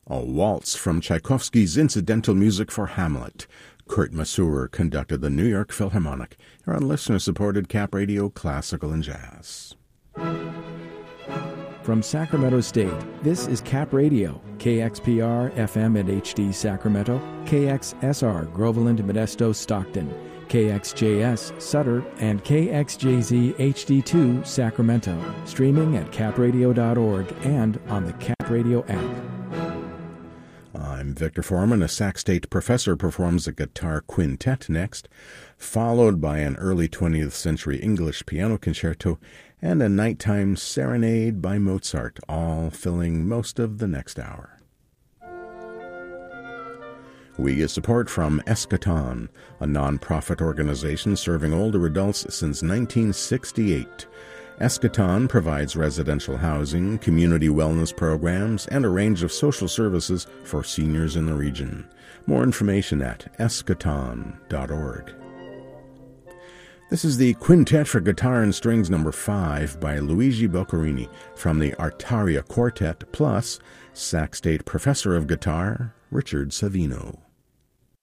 A waltz from Tchaikovsky's incidental music for Hamlet. Kurt Masur conducted the New York Philharmonic. You're on listener-supported Cap Radio Classical and Jazz. From Sacramento State, this is Cap Radio, KXPR FM at HD Sacramento, KXSR Groveland, Modesto, Stockton, KXJS Sutter, and KXJZ HD2 Sacramento, streaming at capradio.org and on the Cap Radio app. I'm Victor Foreman. A Sac State professor performs a guitar quintet next, followed by an early 20th century English piano concerto and a nighttime serenade by Mozart, all filling most of the next hour. We get support from Eschaton, a non-profit organization serving older adults since 1968. Eschaton provides residential housing, community wellness programs, and a range of social services for seniors in the region. More information at eschaton.org. This is the Quintet for Guitar and Strings No. 5 by Luigi Boccherini from the Artaria Quartet, plus Sac State Professor of Guitar, Richard Savino.